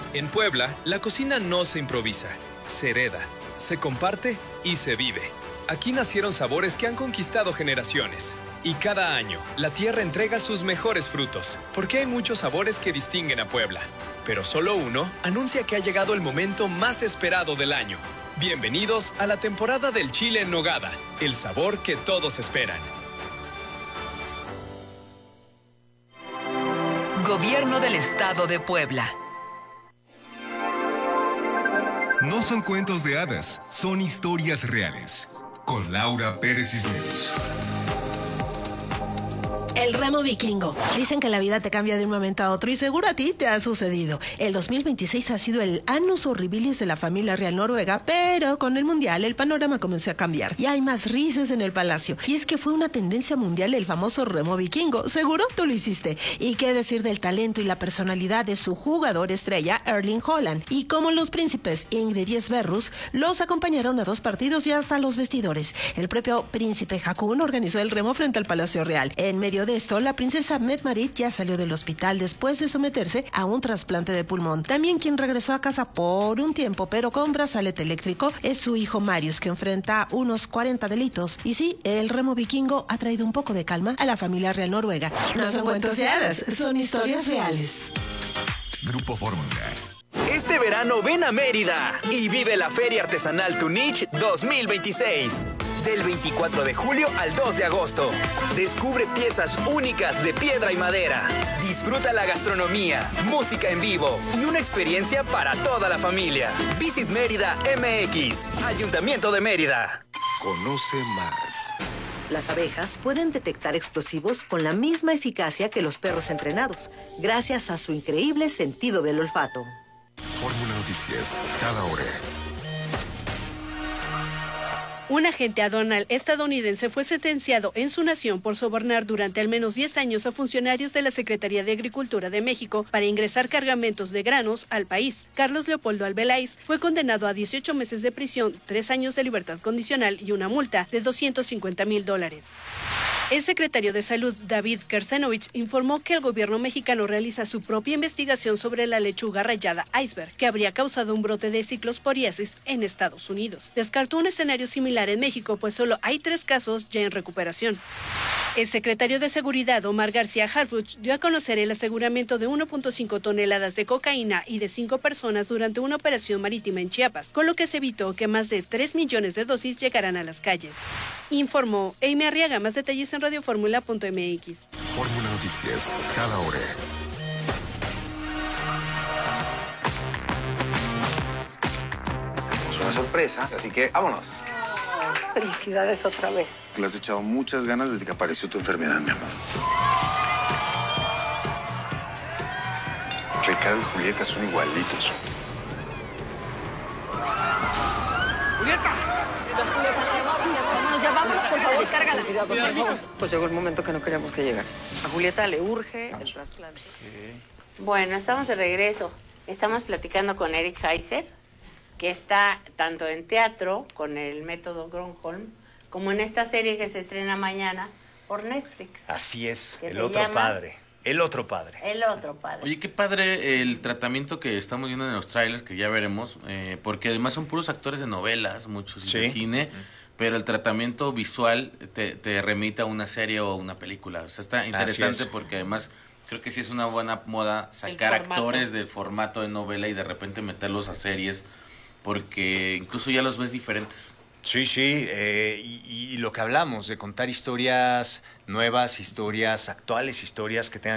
En Puebla, la cocina no se improvisa, se hereda, se comparte y se vive. Aquí nacieron sabores que han conquistado generaciones. Y cada año, la tierra entrega sus mejores frutos, porque hay muchos sabores que distinguen a Puebla. Pero solo uno anuncia que ha llegado el momento más esperado del año. Bienvenidos a la temporada del chile en nogada, el sabor que todos esperan. Gobierno del Estado de Puebla. No son cuentos de hadas, son historias reales. Con Laura Pérez Cisneros. El remo vikingo. Dicen que la vida te cambia de un momento a otro y seguro a ti te ha sucedido. El 2026 ha sido el annus horribilis de la familia real noruega, pero con el mundial el panorama comenzó a cambiar y hay más risas en el palacio. Y es que fue una tendencia mundial el famoso remo vikingo. Seguro tú lo hiciste. Y qué decir del talento y la personalidad de su jugador estrella, Erling Haaland. Y como los príncipes Ingrid y Sverrus los acompañaron a 2 partidos y hasta los vestidores. El propio príncipe Haakon organizó el remo frente al Palacio Real. En medio de esto, la princesa Mette-Marit ya salió del hospital después de someterse a un trasplante de pulmón. También quien regresó a casa por un tiempo, pero con brazalete eléctrico, es su hijo Marius, que enfrenta unos 40 delitos. Y sí, el remo vikingo ha traído un poco de calma a la familia real noruega. No son cuentos de hadas, son historias reales. Grupo Fórmula. Este verano ven a Mérida y vive la Feria Artesanal Tunich 2026. Del 24 de julio al 2 de agosto. Descubre piezas únicas de piedra y madera. Disfruta la gastronomía, música en vivo y una experiencia para toda la familia. Visit Mérida MX, Ayuntamiento de Mérida. Conoce más. Las abejas pueden detectar explosivos con la misma eficacia que los perros entrenados, gracias a su increíble sentido del olfato. Fórmula Noticias, cada hora. Un agente aduanal estadounidense fue sentenciado en su nación por sobornar durante al menos 10 años a funcionarios de la Secretaría de Agricultura de México para ingresar cargamentos de granos al país. Carlos Leopoldo Albeláiz fue condenado a 18 meses de prisión, 3 años de libertad condicional y una multa de $250,000. El secretario de Salud, David Kersenovich, informó que el gobierno mexicano realiza su propia investigación sobre la lechuga rayada iceberg, que habría causado un brote de ciclosporiasis en Estados Unidos. Descartó un escenario similar en México, pues solo hay 3 casos ya en recuperación. El secretario de Seguridad, Omar García Harfuch, dio a conocer el aseguramiento de 1.5 toneladas de cocaína y de 5 personas durante una operación marítima en Chiapas, con lo que se evitó que más de 3 millones de dosis llegaran a las calles. Informó Amy Arriaga. Más detalles en radioformula.mx. Fórmula Noticias, cada hora. Es una sorpresa, así que vámonos. Felicidades otra vez. Le has echado muchas ganas desde que apareció tu enfermedad, mi amor. Ricardo y Julieta son igualitos. ¡Julieta! Ya vámonos, por favor, cárgala. Pues llegó el momento que no queríamos que llegara. A Julieta le urge el trasplante. Bueno, estamos de regreso. Estamos platicando con Eric Heiser, que está tanto en teatro con el método Gronholm, como en esta serie que se estrena mañana por Netflix. Así es, ¿Qué el se otro llama? padre. El otro padre. El otro padre. Oye, qué padre el tratamiento que estamos viendo en los trailers, que ya veremos, porque además son puros actores de novelas, muchos de cine, pero el tratamiento visual te remite a una serie o una película. O sea, está interesante porque además creo que sí es una buena moda sacar actores del formato de novela y de repente meterlos a series, porque incluso ya los ves diferentes. Sí, y lo que hablamos, de contar historias nuevas, historias actuales, historias que tengan